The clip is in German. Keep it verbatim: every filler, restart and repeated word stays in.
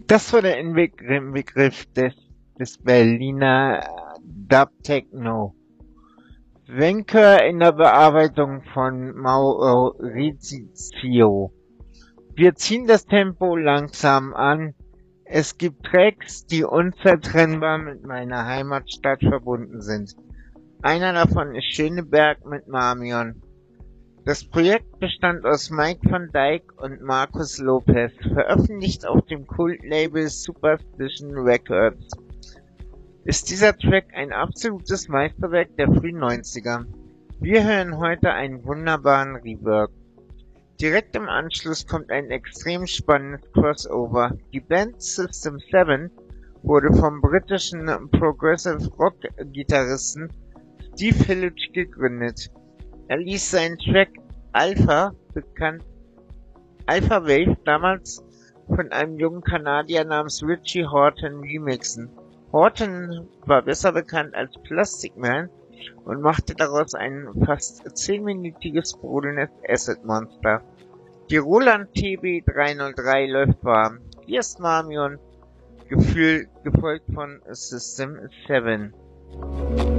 Das war der Inbegriff des, des Berliner Dub Techno. Wenker in der Bearbeitung von Maurizio. Wir ziehen das Tempo langsam an. Es gibt Tracks, die unzertrennbar mit meiner Heimatstadt verbunden sind. Einer davon ist Schöneberg mit Marmion. Das Projekt bestand aus Mike van Dyke und Marcus Lopez, veröffentlicht auf dem Kultlabel Superstition Records. Ist dieser Track ein absolutes Meisterwerk der frühen neunziger. Wir hören heute einen wunderbaren Rework. Direkt im Anschluss kommt ein extrem spannendes Crossover. Die Band System seven wurde vom britischen Progressive Rock Gitarristen Steve Hillage gegründet. Er ließ seinen Track Alpha, bekannt Alpha Wave, damals von einem jungen Kanadier namens Richie Hawtin remixen. Hawtin war besser bekannt als Plastic Man und machte daraus ein fast zehnminütiges sprudelndes Acid Monster. Die Roland T B dreihundertdrei läuft warm. Hier ist Marmion, gefühlt gefolgt von System seven.